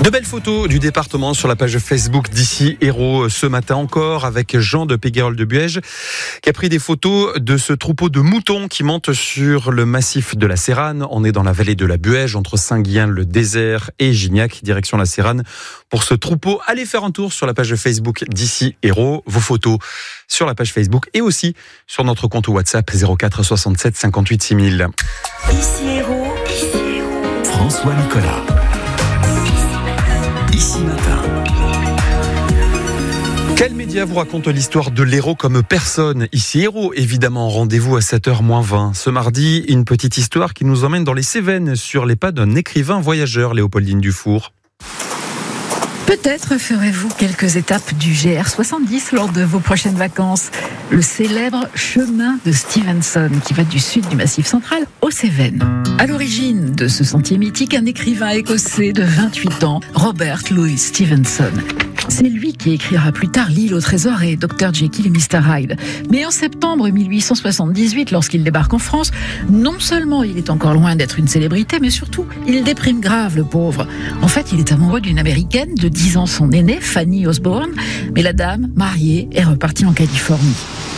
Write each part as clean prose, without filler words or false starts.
De belles photos du département sur la page Facebook d'Ici Hérault ce matin encore avec Jean de Péguerolles de Buège qui a pris des photos de ce troupeau de moutons qui monte sur le massif de la Séranne. On est dans la vallée de la Buège entre Saint-Guyen, le désert et Gignac, direction la Séranne. Pour ce troupeau, allez faire un tour sur la page Facebook d'Ici Hérault. Vos photos sur la page Facebook et aussi sur notre compte WhatsApp 04 67 58 6000. Ici Hérault. François Nicolas. Ici matin. Quel média vous raconte l'histoire de l'Hérault comme personne ? Ici Hérault, évidemment, rendez-vous à 7h-20. Ce mardi, une petite histoire qui nous emmène dans les Cévennes, sur les pas d'un écrivain voyageur, Léopoldine Dufour. Peut-être ferez-vous quelques étapes du GR70 lors de vos prochaines vacances. Le célèbre chemin de Stevenson qui va du sud du Massif central aux Cévennes. À l'origine de ce sentier mythique, un écrivain écossais de 28 ans, Robert Louis Stevenson. C'est lui qui écrira plus tard L'île au trésor et Dr Jekyll et Mr Hyde. Mais en septembre 1878, lorsqu'il débarque en France, non seulement il est encore loin d'être une célébrité, mais surtout, il déprime grave, le pauvre. En fait, il est amoureux d'une américaine de 10 ans son aînée, Fanny Osborne, mais la dame, mariée, est repartie en Californie.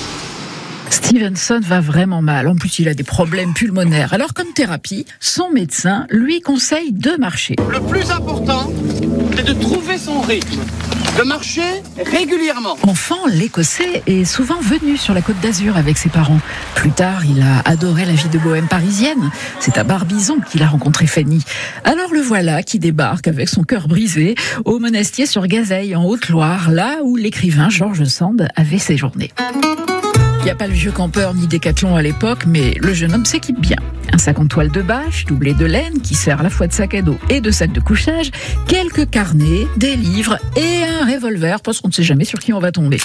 Stevenson va vraiment mal. En plus, il a des problèmes pulmonaires. Alors, comme thérapie, son médecin lui conseille de marcher. Le plus important, c'est de trouver son rythme, de marcher régulièrement. Enfant, l'Écossais est souvent venu sur la Côte d'Azur avec ses parents. Plus tard, il a adoré la vie de bohème parisienne. C'est à Barbizon qu'il a rencontré Fanny. Alors le voilà qui débarque avec son cœur brisé au Monastier sur Gazeille, en Haute-Loire, là où l'écrivain George Sand avait séjourné. Il n'y a pas le vieux campeur ni Décathlon à l'époque, mais le jeune homme s'équipe bien. Un sac en toile de bâche, doublé de laine, qui sert à la fois de sac à dos et de sac de couchage, quelques carnets, des livres et un revolver, parce qu'on ne sait jamais sur qui on va tomber.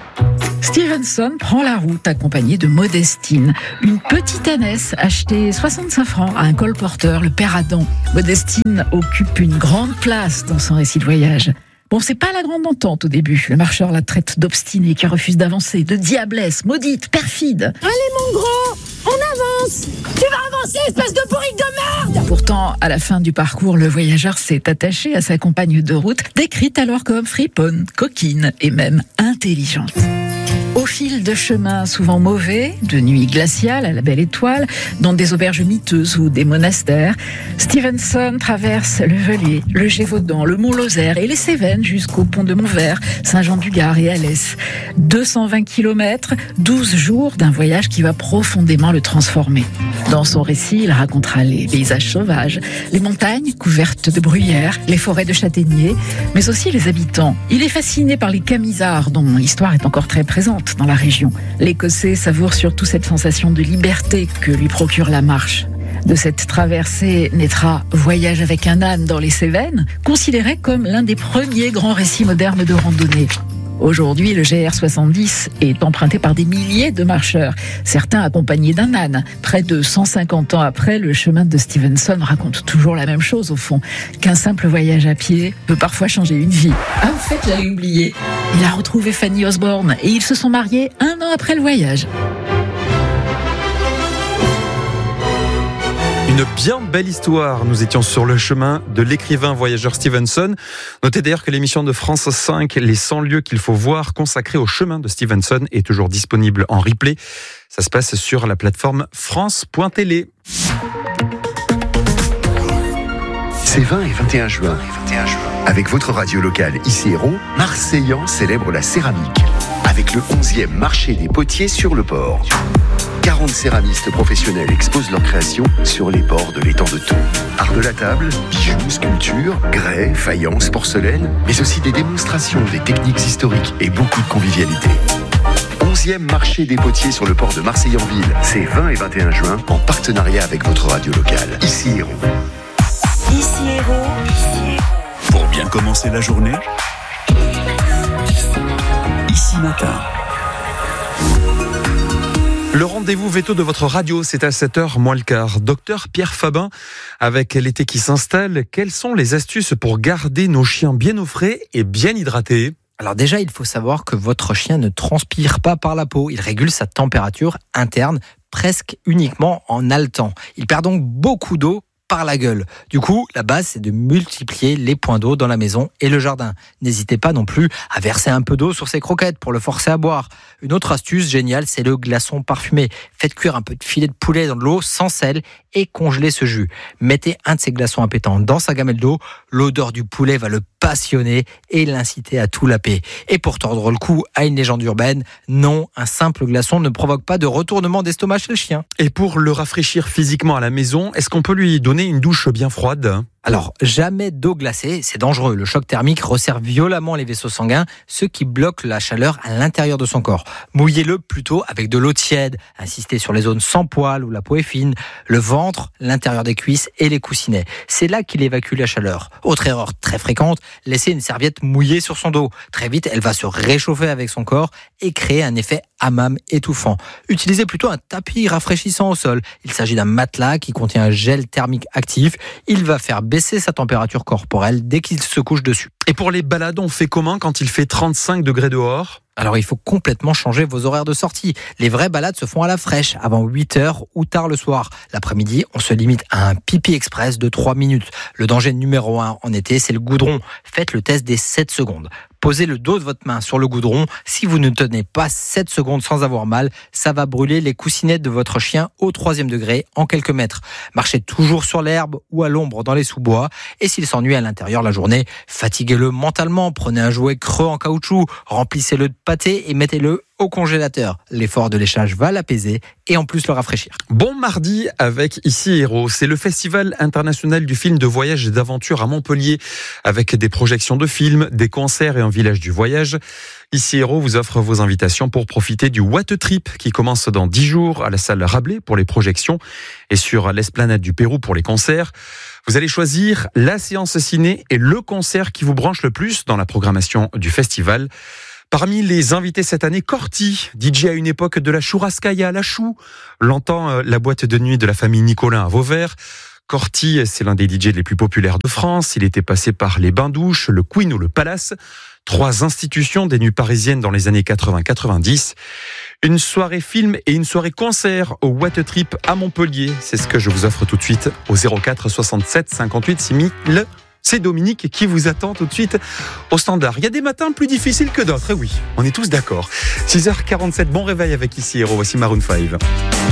Stevenson prend la route accompagné de Modestine, une petite ânesse achetée 65 francs à un colporteur, le père Adam. Modestine occupe une grande place dans son récit de voyage. Bon, c'est pas la grande entente au début. Le marcheur la traite d'obstinée qui refuse d'avancer, de diablesse, maudite, perfide. Allez mon gros, on avance. Tu vas avancer, espèce de bourrique de merde. Pourtant, à la fin du parcours, le voyageur s'est attaché à sa compagne de route, décrite alors comme friponne, coquine et même intelligente. Au fil de chemins souvent mauvais, de nuits glaciales à la belle étoile, dans des auberges miteuses ou des monastères, Stevenson traverse le Velay, le Gévaudan, le Mont-Lozère et les Cévennes jusqu'au pont de Montvert, Saint-Jean-du-Gard et Alès. 220 km, 12 jours d'un voyage qui va profondément le transformer. Dans son récit, il racontera les paysages sauvages, les montagnes couvertes de bruyères, les forêts de châtaigniers, mais aussi les habitants. Il est fasciné par les Camisards, dont l'histoire est encore très présente dans la région. L'Écossais savoure surtout cette sensation de liberté que lui procure la marche. De cette traversée naîtra Voyage avec un âne dans les Cévennes, considéré comme l'un des premiers grands récits modernes de randonnée. Aujourd'hui, le GR70 est emprunté par des milliers de marcheurs, certains accompagnés d'un âne. Près de 150 ans après, le chemin de Stevenson raconte toujours la même chose au fond, qu'un simple voyage à pied peut parfois changer une vie. Ah, en fait, j'allais oublier. Il a retrouvé Fanny Osborne et ils se sont mariés 1 an après le voyage. Une bien belle histoire. Nous étions sur le chemin de l'écrivain voyageur Stevenson. Notez d'ailleurs que l'émission de France 5, Les 100 lieux qu'il faut voir, consacrée au chemin de Stevenson, est toujours disponible en replay. Ça se passe sur la plateforme France.tv. Ces 20 et 21 juin, avec votre radio locale Ici Hérault, Marseillan célèbre la céramique avec le 11e marché des potiers sur le port. 40 céramistes professionnels exposent leurs créations sur les bords de l'étang de Thon. Art de la table, bijoux, sculptures, grès, faïence, porcelaine, mais aussi des démonstrations des techniques historiques et beaucoup de convivialité. 11e marché des potiers sur le port de Marseille-en-Ville. C'est 20 et 21 juin en partenariat avec votre radio locale. Ici Hérault. Ici Hérault. Pour bien commencer la journée, Ici matin. Le rendez-vous veto de votre radio, c'est à 7h moins le quart. Docteur Pierre Fabin, avec l'été qui s'installe, quelles sont les astuces pour garder nos chiens bien au frais et bien hydratés ? Alors déjà, il faut savoir que votre chien ne transpire pas par la peau. Il régule sa température interne presque uniquement en haletant. Il perd donc beaucoup d'eau par la gueule. Du coup, la base, c'est de multiplier les points d'eau dans la maison et le jardin. N'hésitez pas non plus à verser un peu d'eau sur ses croquettes pour le forcer à boire. Une autre astuce géniale, c'est le glaçon parfumé. Faites cuire un peu de filet de poulet dans de l'eau sans sel et congelez ce jus. Mettez un de ces glaçons appétants dans sa gamelle d'eau. L'odeur du poulet va le passionner et l'inciter à tout laper. Et pour tordre le cou à une légende urbaine, non, un simple glaçon ne provoque pas de retournement d'estomac chez le chien. Et pour le rafraîchir physiquement à la maison, est-ce qu'on peut lui donner une douche bien froide ? Alors, jamais d'eau glacée, c'est dangereux. Le choc thermique resserre violemment les vaisseaux sanguins, ce qui bloque la chaleur à l'intérieur de son corps. Mouillez-le plutôt avec de l'eau tiède. Insistez sur les zones sans poils où la peau est fine, le ventre, l'intérieur des cuisses et les coussinets. C'est là qu'il évacue la chaleur. Autre erreur très fréquente, laissez une serviette mouillée sur son dos. Très vite, elle va se réchauffer avec son corps et créer un effet hammam étouffant. Utilisez plutôt un tapis rafraîchissant au sol. Il s'agit d'un matelas qui contient un gel thermique actif. Il va faire baisser sa température corporelle dès qu'il se couche dessus. Et pour les balades, on fait comment quand il fait 35 degrés dehors ? Alors il faut complètement changer vos horaires de sortie. Les vraies balades se font à la fraîche, avant 8h ou tard le soir. L'après-midi, on se limite à un pipi express de 3 minutes. Le danger numéro 1 en été, c'est le goudron. Faites le test des 7 secondes. Posez le dos de votre main sur le goudron. Si vous ne tenez pas 7 secondes sans avoir mal, ça va brûler les coussinets de votre chien au 3e degré en quelques mètres. Marchez toujours sur l'herbe ou à l'ombre dans les sous-bois. Et s'il s'ennuie à l'intérieur la journée, fatiguez-le mentalement. Prenez un jouet creux en caoutchouc, remplissez-le de pâté et mettez-le au congélateur. L'effort de léchage va l'apaiser et en plus le rafraîchir. Bon mardi avec Ici Héros. C'est le Festival international du film de voyage et d'aventure à Montpellier avec des projections de films, des concerts et un village du voyage. Ici Héros vous offre vos invitations pour profiter du What Trip qui commence dans 10 jours à la salle Rabelais pour les projections et sur l'Esplanade du Pérou pour les concerts. Vous allez choisir la séance ciné et le concert qui vous branche le plus dans la programmation du festival. Parmi les invités cette année, Corti, DJ à une époque de la Churrascaia à la Chou, longtemps la boîte de nuit de la famille Nicolin à Vauvert. Corti, c'est l'un des DJ les plus populaires de France. Il était passé par les Bains-Douches, le Queen ou le Palace. 3 institutions des nuits parisiennes dans les années 80-90. Une soirée film et une soirée concert au What Trip à Montpellier. C'est ce que je vous offre tout de suite au 04 67 58 6000. C'est Dominique qui vous attend tout de suite au standard. Il y a des matins plus difficiles que d'autres, et oui, on est tous d'accord. 6h47, bon réveil avec Ici Héros, voici Maroon 5.